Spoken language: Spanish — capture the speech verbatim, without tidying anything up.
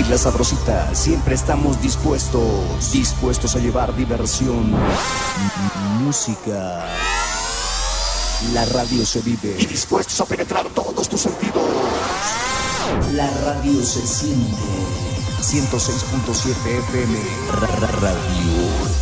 Isla Sabrosita, siempre estamos dispuestos, dispuestos a llevar diversión, música. La radio se vive y dispuestos a penetrar todos tus sentidos. La radio se siente. ciento seis punto siete F M. Radio